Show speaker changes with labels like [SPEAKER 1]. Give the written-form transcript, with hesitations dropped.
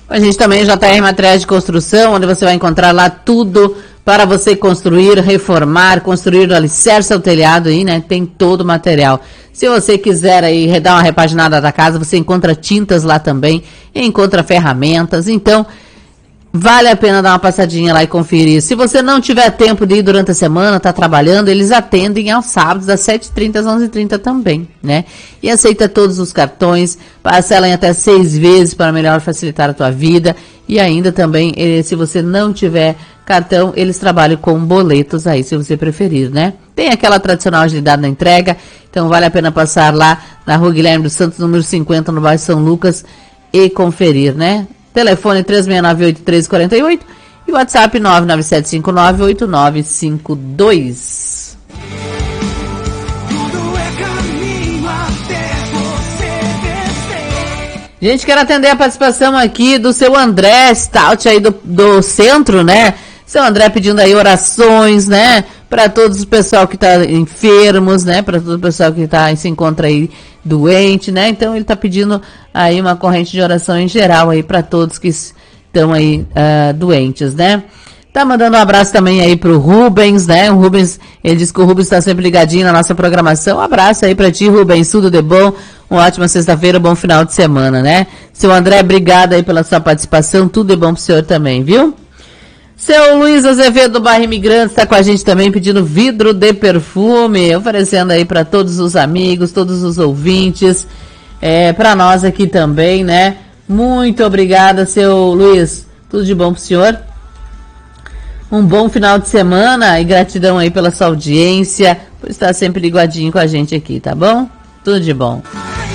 [SPEAKER 1] A gente também JR Materiais de Construção, onde você vai encontrar lá tudo para você construir, reformar, construir o alicerce ao telhado aí, né? Tem todo o material. Se você quiser aí dar uma repaginada da casa, você encontra tintas lá também, encontra ferramentas. Então, vale a pena dar uma passadinha lá e conferir. Se você não tiver tempo de ir durante a semana, tá trabalhando, eles atendem aos sábados, das 7h30 às 11h30 também, né? E aceita todos os cartões, parcela em até 6 vezes para melhor facilitar a tua vida. E ainda também, se você não tiver cartão, eles trabalham com boletos aí, se você preferir, né? Tem aquela tradicional agilidade na entrega, então vale a pena passar lá na Rua Guilherme dos Santos, número 50, no bairro São Lucas, e conferir, né? Telefone 3698-1348 e WhatsApp 997598952. Gente, quero atender a participação aqui do seu André Stout aí do centro, né? Seu André pedindo aí orações, né? Para todos o pessoal que tá enfermos, né? Para todo o pessoal que se encontra aí doente, né? Então ele tá pedindo aí uma corrente de oração em geral aí para todos que estão aí doentes, né? Tá mandando um abraço também aí pro Rubens, né? O Rubens, ele diz que o Rubens está sempre ligadinho na nossa programação. Um abraço aí para ti, Rubens, tudo de bom. Uma ótima sexta-feira, bom final de semana, né? Seu André, obrigado aí pela sua participação, tudo de bom pro senhor também, viu? Seu Luiz Azevedo do Bairro Imigrantes está com a gente também pedindo vidro de perfume, oferecendo aí para todos os amigos, todos os ouvintes, para nós aqui também, né? Muito obrigada, seu Luiz. Tudo de bom pro senhor. Um bom final de semana e gratidão aí pela sua audiência, por estar sempre ligadinho com a gente aqui, tá bom? Tudo de bom.